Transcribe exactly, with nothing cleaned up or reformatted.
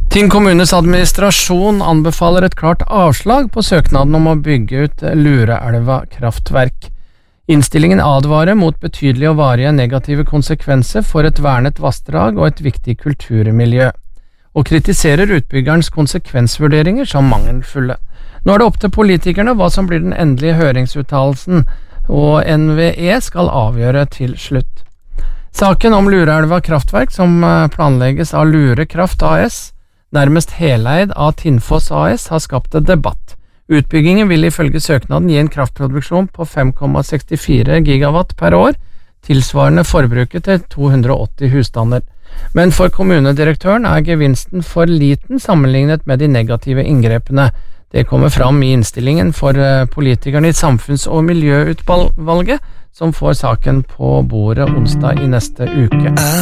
Tinn kommunes administrasjon anbefaler et klart avslag på søknaden om å bygge ut Lureelva kraftverk. Innstillingen advarer mot betydelige og varige negative konsekvenser for et vernet vassdrag og et viktig kulturmiljø, og kritiserer utbyggerens konsekvensvurderinger som mangelfulle. Nå er det opp til politikerne hva som blir den endelige høringsuttalelsen, og N V E skal avgjøre til slutt. Saken om Lureelva kraftverk, som planlegges av Lure Kraft A S, nærmest heleid av Tinnfoss A S, har skapt en debatt. Utbyggingen vil ifølge søknaden gi en kraftproduksjon på fem komma sekstifire gigawatt per år, tilsvarende forbruket til to hundre og åtti husstander. Men for kommunedirektøren er gevinsten for liten sammenlignet med de negative inngrepene. Det kommer fram i innstillingen for politikerne i Samfunns- og miljøutvalget, som får saken på bordet onsdag i neste uke.